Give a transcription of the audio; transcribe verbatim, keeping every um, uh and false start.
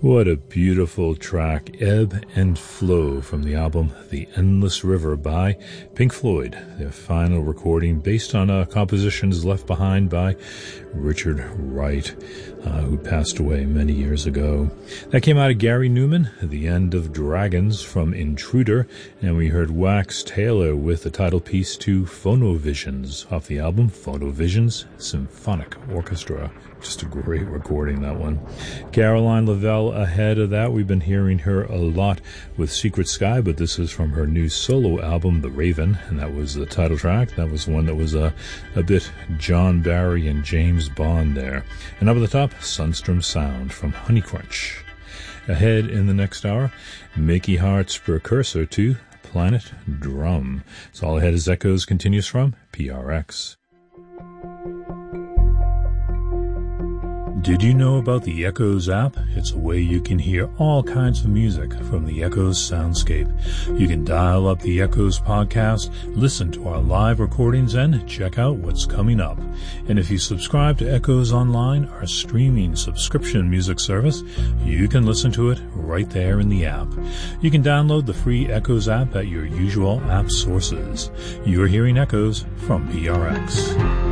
What a beautiful track, Ebb and Flow, from the album The Endless River by Pink Floyd, their final recording based on uh, compositions left behind by Richard Wright, uh, who passed away many years ago. That came out of Gary Newman, The End of Dragons from Intruder, and we heard Wax Taylor with the title piece to Phonovisions off the album Phonovisions Symphonic Orchestra. Just a great recording, that one. Caroline Lavelle ahead of that. We've been hearing her a lot with Secret Sky, but this is from her new solo album, The Raven, and that was the title track. That was one that was a, a bit John Barry and James Bond there. And up at the top, Sunstrom Sound from Honeycrunch. Ahead in the next hour, Mickey Hart's precursor to Planet Drum. So all ahead as Echoes continues from P R X. Did you know about the Echoes app? It's a way you can hear all kinds of music from the Echoes soundscape. You can dial up the Echoes podcast, listen to our live recordings, and check out what's coming up. And if you subscribe to Echoes Online, our streaming subscription music service, you can listen to it right there in the app. You can download the free Echoes app at your usual app sources. You're hearing Echoes from P R X.